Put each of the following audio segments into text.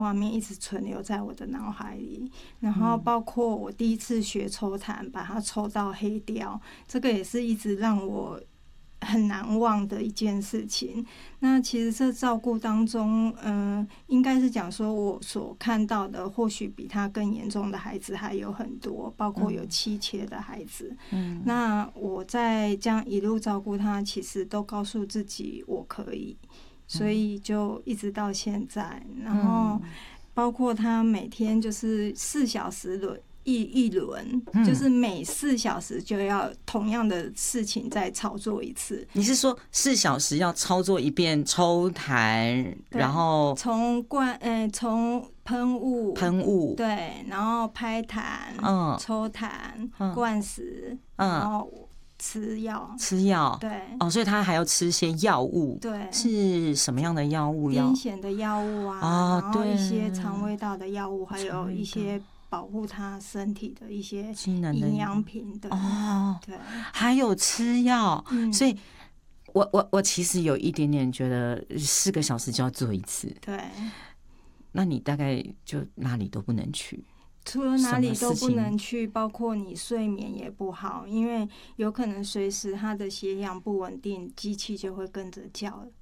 画面一直存留在我的脑海里，然后包括我第一次学抽痰，把它抽到黑掉，这个也是一直让我很难忘的一件事情。那其实这照顾当中，应该是讲说我所看到的，或许比他更严重的孩子还有很多，包括有妻妾的孩子。那我在这样一路照顾他，其实都告诉自己我可以。所以就一直到现在，然后包括他每天就是4小时一轮，就是每4小时就要同样的事情再操作一次。 你是说4小时要操作一遍抽痰，然后从喷雾，对，然后拍痰，抽痰，灌食，然后吃药，对， 所以他还要吃些药物， 对， 是什么样的药物？ 癫痫的药物啊，然后一些肠胃道的药物，还有一些保护他身体的一些营养品，对，对， 还有吃药，所以我其实有一点点觉得4个小时就要做一次， 对， 那你大概就哪里都不能去。 除了哪里都不能去，包括你睡眠也不好，因为有可能随时他的血氧不稳定，机器就会跟着叫了。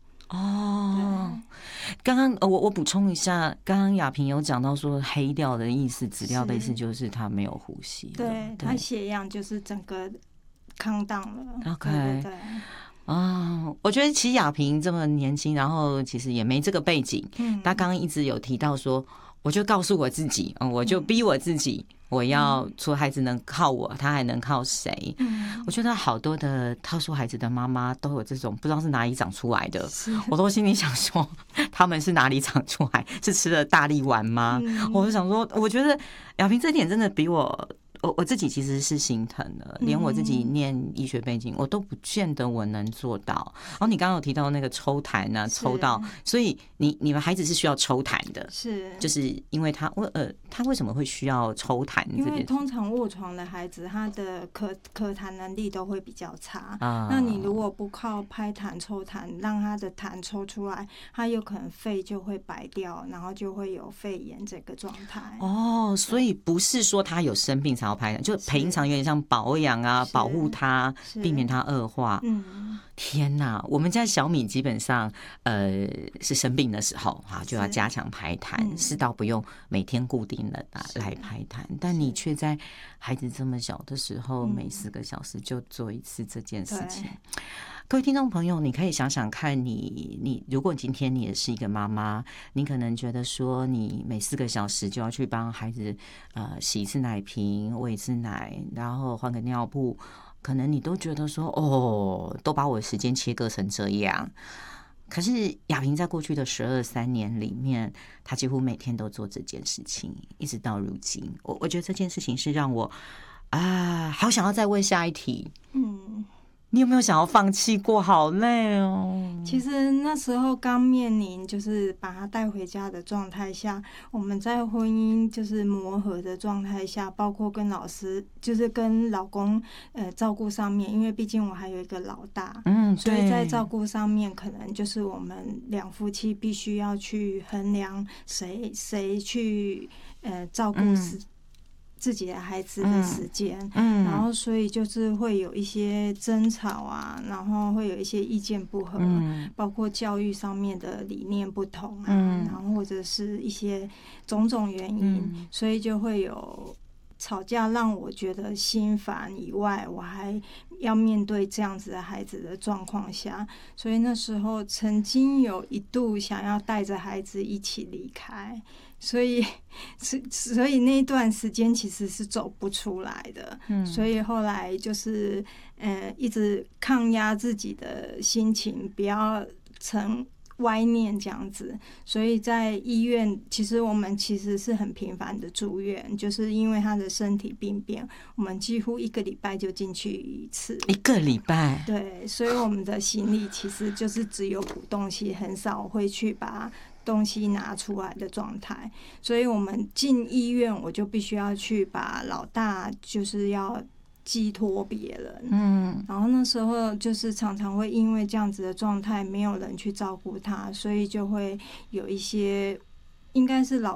刚刚我补充一下，刚刚雅萍有讲到说黑掉的意思，紫掉的意思就是他没有呼吸了， 对，他血氧就是整个康荡了。 OK， 对。 我觉得其实雅萍这么年轻，然后其实也没这个背景，他刚刚一直有提到说，我就告诉我自己，我就逼我自己，我要除了孩子能靠我，他还能靠谁？我觉得好多的套书孩子的妈妈都有这种不知道是哪里长出来的，我都心里想说，他们是哪里长出来？是吃了大力丸吗？我就想说，我觉得雅萍这点真的比我自己其实是心疼的，连我自己念医学背景，我都不见得我能做到。然后你刚刚有提到那个抽痰啊，抽到，所以你们孩子是需要抽痰的， 是， 就是因为他为什么会需要抽痰？ 因为通常卧床的孩子，他的咳痰能力都会比较差。那你如果不靠拍痰、抽痰，让他的痰抽出来，他有可能肺就会白掉，然后就会有肺炎这个状态。 所以不是说他有生病才要拍痰，就平常有点像保养啊，保护他，避免他恶化。天哪，我们家小米基本上是生病的时候就要加强排痰，是到不用每天固定的来排痰，但你却在孩子这么小的时候，每4个小时就做一次这件事情。各位听众朋友，你可以想想看你如果今天你也是一个妈妈，你可能觉得说你每4个小时就要去帮孩子洗一次奶瓶，喂一次奶，然后换个尿布，可能你都觉得说都把我的时间切割成这样。可是雅萍在过去的12-13年里面，她几乎每天都做这件事情，一直到如今。我觉得这件事情是让我好想要再问下一题。你有没有想要放弃过？好累哦。 其实那时候刚面临就是把他带回家的状态下，我们在婚姻就是磨合的状态下，包括跟老师就是跟老公照顾上面，因为毕竟我还有一个老大，所以在照顾上面可能就是我们两夫妻必须要去衡量谁去照顾自己的孩子的时间，然后所以就是会有一些争吵啊，然后会有一些意见不合，包括教育上面的理念不同啊，然后或者是一些种种原因，所以就会有吵架，让我觉得心烦以外，我还要面对这样子的孩子的状况下，所以那时候曾经有一度想要带着孩子一起离开。所以那一段时间其实是走不出来的，所以后来就是一直抗压自己的心情，不要成歪念这样子。所以在医院，其实我们其实是很频繁的住院，就是因为他的身体病变，我们几乎1个礼拜就进去一次。1 个礼拜？ 对，所以我们的行李其实就是只有补东西，很少会去把东西拿出来的状态，所以我们进医院，我就必须要去把老大就是要寄托别人，然后那时候就是常常会因为这样子的状态，没有人去照顾他，所以就会有一些应该是老